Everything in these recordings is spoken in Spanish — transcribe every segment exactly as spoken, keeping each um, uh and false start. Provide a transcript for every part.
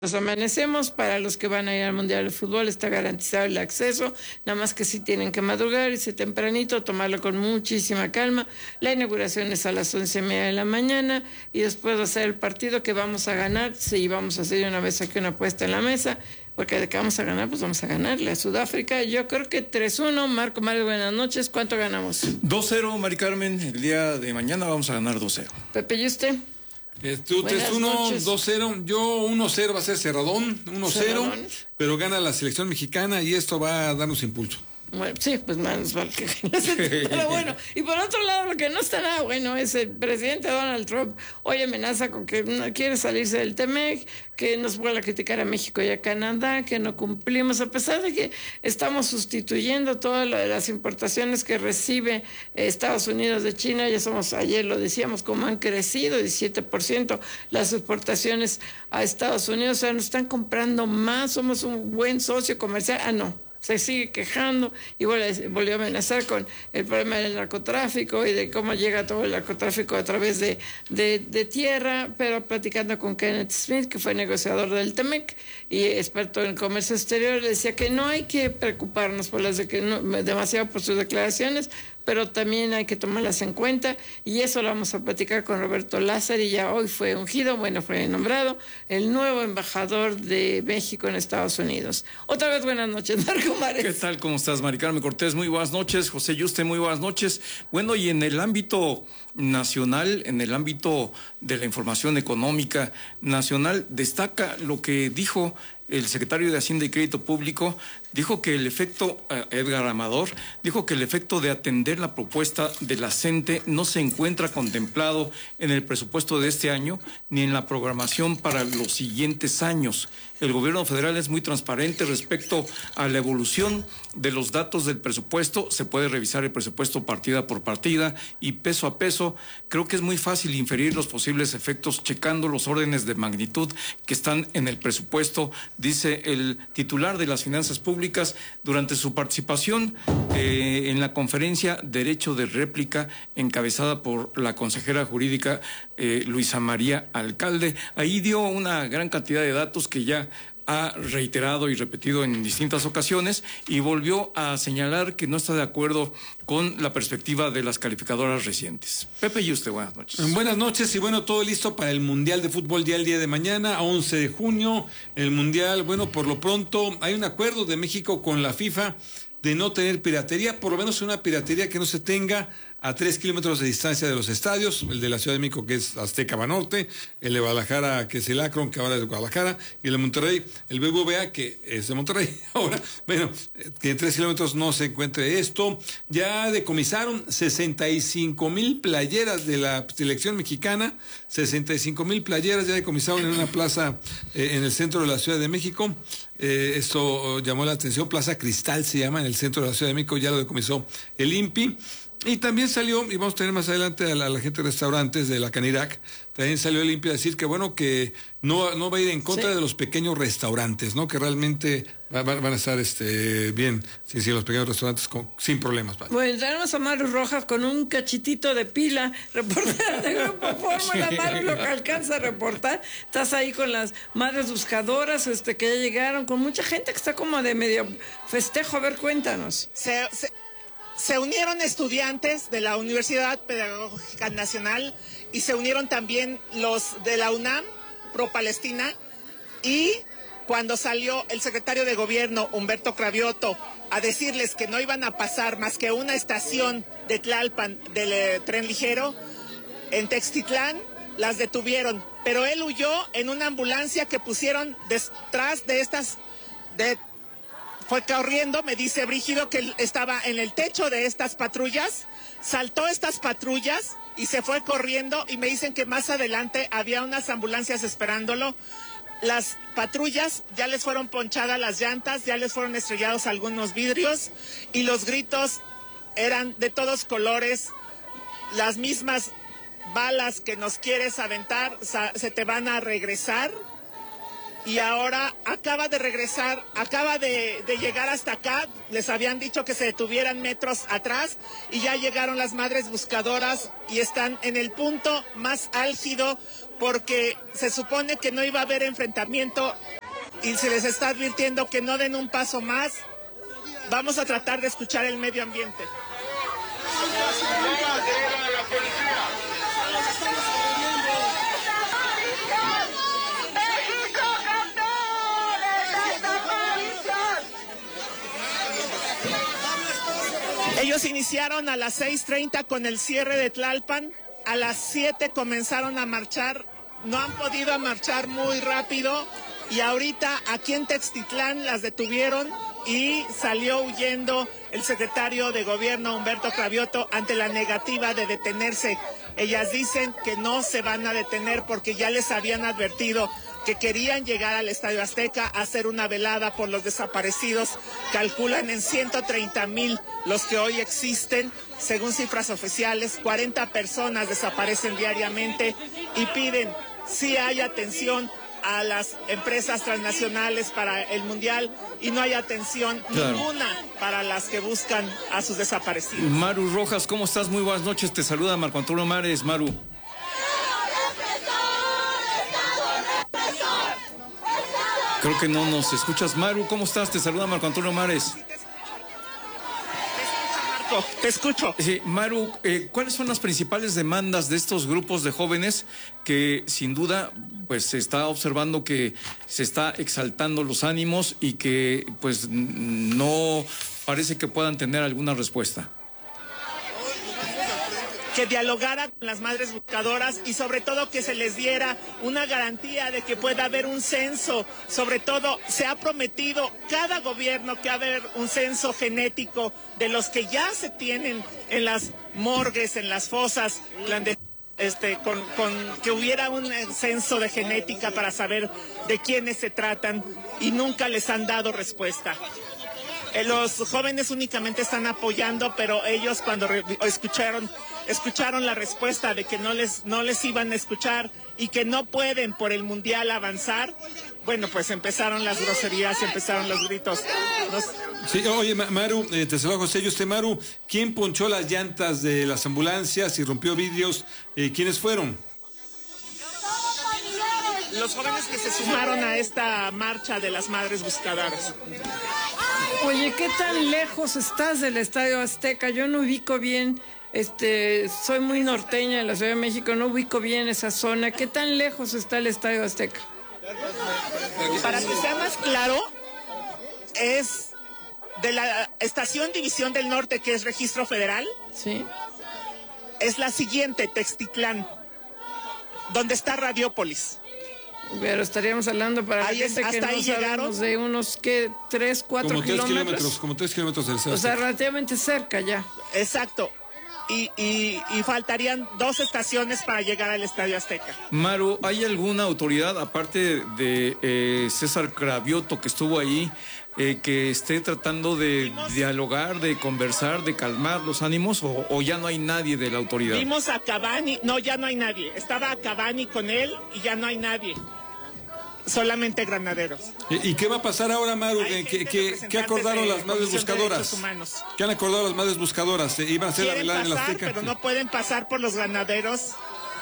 Nos amanecemos. Para los que van a ir al Mundial de Fútbol está garantizado el acceso, nada más que sí tienen que madrugar, irse tempranito, tomarlo con muchísima calma. La inauguración es a las once y media de la mañana y después va a ser el partido que vamos a ganar. Sí, vamos a hacer una vez aquí una apuesta en la mesa, porque de que vamos a ganar, pues vamos a ganarle a Sudáfrica. Yo creo que tres uno. Marco Mario, buenas noches. ¿Cuánto ganamos? dos cero, Mari Carmen. El día de mañana vamos a ganar dos cero. Pepe, ¿y usted? Eh, tú tres uno, dos cero, yo uno cero, va a ser cerradón, uno cero, pero gana la selección mexicana y esto va a darnos impulso. Bueno, sí, pues más vale que pero bueno, y por otro lado, lo que no está nada bueno es el presidente Donald Trump. Hoy amenaza con que no quiere salirse del T-M E C, que nos vuelve a criticar a México y a Canadá, que no cumplimos, a pesar de que estamos sustituyendo todas las importaciones que recibe Estados Unidos de China. Ya somos, ayer lo decíamos, como han crecido diecisiete por ciento las exportaciones a Estados Unidos. O sea, nos están comprando más, somos un buen socio comercial. Ah, no. Se sigue quejando y volvió a amenazar con el problema del narcotráfico y de cómo llega todo el narcotráfico a través de, de, de tierra, pero platicando con Kenneth Smith, que fue negociador del T-M E C y experto en comercio exterior, le decía que no hay que preocuparnos por las de que no, demasiado por sus declaraciones, pero también hay que tomarlas en cuenta, y eso lo vamos a platicar con Roberto Lázaro, y ya hoy fue ungido, bueno, fue nombrado el nuevo embajador de México en Estados Unidos. Otra vez buenas noches, Marco Mares. ¿Qué tal? ¿Cómo estás, Mari Carmen Cortés? Muy buenas noches. José Yuste, muy buenas noches. Bueno, y en el ámbito nacional, en el ámbito de la información económica nacional, destaca lo que dijo el secretario de Hacienda y Crédito Público. Dijo que el efecto, eh, Edgar Amador, dijo que el efecto de atender la propuesta de la CENTE no se encuentra contemplado en el presupuesto de este año ni en la programación para los siguientes años. El gobierno federal es muy transparente respecto a la evolución de los datos del presupuesto. Se puede revisar el presupuesto partida por partida y peso a peso. Creo que es muy fácil inferir los posibles efectos checando los órdenes de magnitud que están en el presupuesto, dice el titular de las Finanzas Públicas durante su participación eh, en la conferencia Derecho de Réplica, encabezada por la consejera jurídica eh, Luisa María Alcalde. Ahí dio una gran cantidad de datos que ya ha reiterado y repetido en distintas ocasiones, y volvió a señalar que no está de acuerdo con la perspectiva de las calificadoras recientes. Pepe y usted, buenas noches. Buenas noches, y bueno, todo listo para el Mundial de Fútbol ya el día de mañana, once de junio, el Mundial. Bueno, por lo pronto hay un acuerdo de México con la FIFA de no tener piratería, por lo menos una piratería que no se tenga a tres kilómetros de distancia de los estadios, el de la Ciudad de México, que es Azteca Banorte, el de Guadalajara, que es el Akron, que ahora es de Guadalajara, y el de Monterrey, el B B V A, que es de Monterrey. Ahora, bueno, que en tres kilómetros no se encuentre esto. Ya decomisaron sesenta y cinco mil playeras de la selección mexicana, sesenta y cinco mil playeras ya decomisaron en una plaza eh, en el centro de la Ciudad de México. Eh, esto llamó la atención, Plaza Cristal se llama, en el centro de la Ciudad de México, ya lo decomisó el I N P I. Y también salió, y vamos a tener más adelante a la, a la gente de restaurantes de la Canirac, también salió el I N P I a decir que bueno, que no, no va a ir en contra sí. de los pequeños restaurantes, ¿no? Que realmente va, va, van a estar este bien, sí, sí, los pequeños restaurantes con, sin problemas. ¿Vale? Bueno, tenemos a Maru Rojas con un cachitito de pila, reportera de Grupo Fórmula. Sí. Maru, lo que alcanza a reportar, estás ahí con las madres buscadoras este que ya llegaron, con mucha gente que está como de medio festejo. A ver, cuéntanos. Se, se... Se unieron estudiantes de la Universidad Pedagógica Nacional y se unieron también los de la UNAM, pro-Palestina, y cuando salió el secretario de Gobierno, Humberto Cravioto, a decirles que no iban a pasar más que una estación de Tlalpan del eh, tren ligero, en Textitlán las detuvieron, pero él huyó en una ambulancia que pusieron detrás de estas... de Fue corriendo, me dice Brígido, que él estaba en el techo de estas patrullas, saltó estas patrullas y se fue corriendo, y me dicen que más adelante había unas ambulancias esperándolo. Las patrullas ya les fueron ponchadas las llantas, ya les fueron estrellados algunos vidrios, y los gritos eran de todos colores, las mismas balas que nos quieres aventar, se te van a regresar. Y ahora acaba de regresar, acaba de, de llegar hasta acá. Les habían dicho que se detuvieran metros atrás y ya llegaron las madres buscadoras y están en el punto más álgido porque se supone que no iba a haber enfrentamiento y se les está advirtiendo que no den un paso más. Vamos a tratar de escuchar el medio ambiente. Ellos iniciaron a las seis treinta con el cierre de Tlalpan, a las siete comenzaron a marchar, no han podido marchar muy rápido y ahorita aquí en Textitlán las detuvieron y salió huyendo el secretario de Gobierno Humberto Cravioto ante la negativa de detenerse. Ellas dicen que no se van a detener porque ya les habían advertido que querían llegar al Estadio Azteca a hacer una velada por los desaparecidos. Calculan en ciento treinta mil los que hoy existen. Según cifras oficiales, cuarenta personas desaparecen diariamente y piden si hay atención a las empresas transnacionales para el Mundial y no hay atención claro. ninguna para las que buscan a sus desaparecidos. Maru Rojas, ¿cómo estás? Muy buenas noches, te saluda Marco Antonio Mares. Maru. Creo que no nos escuchas. Maru, ¿cómo estás? Te saluda Marco Antonio Mares. Te escucho. Sí, Maru, eh, ¿cuáles son las principales demandas de estos grupos de jóvenes que sin duda pues se está observando que se está exaltando los ánimos y que pues no parece que puedan tener alguna respuesta? Que dialogara con las madres buscadoras y sobre todo que se les diera una garantía de que pueda haber un censo. Sobre todo se ha prometido cada gobierno que va a haber un censo genético de los que ya se tienen en las morgues, en las fosas clandestinas. Este, con, con que hubiera un censo de genética para saber de quiénes se tratan y nunca les han dado respuesta. Eh, los jóvenes únicamente están apoyando, pero ellos cuando re- escucharon escucharon la respuesta de que no les no les iban a escuchar y que no pueden por el mundial avanzar, bueno, pues empezaron las groserías, empezaron los gritos. Los... Sí, oye, Maru, eh, te saludo José Yuste. Maru, ¿quién ponchó las llantas de las ambulancias y rompió vidrios? Eh, ¿Quiénes fueron? Los jóvenes que se sumaron a esta marcha de las madres buscadoras. Oye, ¿qué tan lejos estás del Estadio Azteca? Yo no ubico bien, este, soy muy norteña en la Ciudad de México, no ubico bien esa zona. ¿Qué tan lejos está el Estadio Azteca? Para que sea más claro, es de la Estación División del Norte, que es Registro Federal. Sí. Es la siguiente, Textitlán, donde está Radiópolis. Pero estaríamos hablando para ahí la es, gente hasta que ahí no llegaron de unos, ¿qué? ¿Tres, cuatro como tres kilómetros? kilómetros? Como tres kilómetros del centro. O sea, relativamente cerca ya. Exacto. Y, y, y faltarían dos estaciones para llegar al Estadio Azteca. Maru, ¿hay alguna autoridad, aparte de eh, César Cravioto, que estuvo ahí, eh, que esté tratando de Vimos, dialogar, de conversar, de calmar los ánimos, o, o ya no hay nadie de la autoridad? Vimos a Cavani, no, ya no hay nadie. Estaba Cavani con él y ya no hay nadie. Solamente granaderos. ¿Y, ¿Y qué va a pasar ahora, Maru? ¿Qué, qué, ¿Qué acordaron las madres buscadoras? ¿Qué han acordado las madres buscadoras? ¿Iban a hacer la velada en la Azteca? Pero no pueden pasar por los granaderos.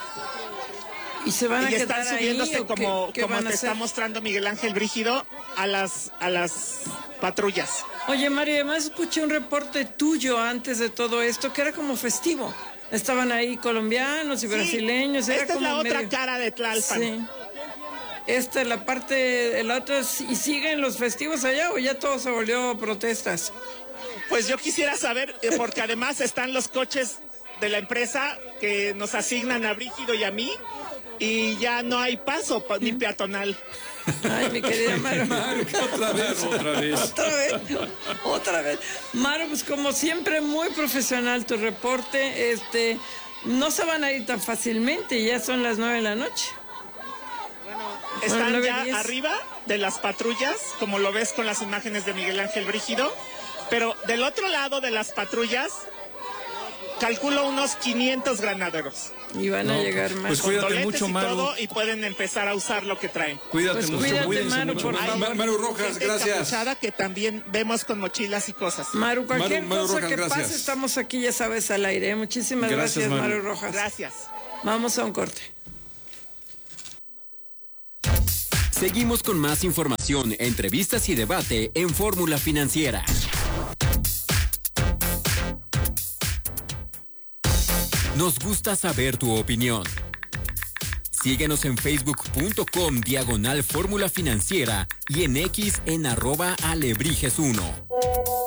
¿Y se van a y quedar están subiéndose ahí, como, qué, qué como van a te hacer? Está mostrando Miguel Ángel Brígido a las, a las patrullas. Oye, Mario, además escuché un reporte tuyo antes de todo esto que era como festivo. Estaban ahí colombianos y sí, brasileños. Era esta como es la medio... otra cara de Tlalpan. Sí. Esta, la parte, la otra, ¿y siguen los festivos allá o ya todo se volvió protestas? Pues yo quisiera saber, porque además están los coches de la empresa que nos asignan a Brígido y a mí, y ya no hay paso ni peatonal. Ay, mi querida Maru. Maru, otra vez, otra vez. Otra vez, otra vez. Maru, pues como siempre, muy profesional tu reporte. Este, no se van a ir tan fácilmente, ya son las nueve de la noche. Están bueno, ya diez. arriba de las patrullas, como lo ves con las imágenes de Miguel Ángel Brígido, pero del otro lado de las patrullas, calculo unos quinientos granaderos. Y van no, a llegar más. Pues cuídate mucho, y Maru. Todo, y pueden empezar a usar lo que traen. Cuídate pues mucho, cuídate, cuídense Maru, mucho. por favor. Maru Rojas, gracias. Que también vemos con mochilas y cosas. Maru, cualquier Maru, Maru cosa Rojas, que gracias. pase, estamos aquí, ya sabes, al aire. Muchísimas gracias, Gracias, Maru. Maru Rojas. Gracias. Vamos a un corte. Seguimos con más información, entrevistas y debate en Fórmula Financiera. Nos gusta saber tu opinión. Síguenos en facebook.com diagonal Fórmula Financiera y en X en arroba alebrijes uno.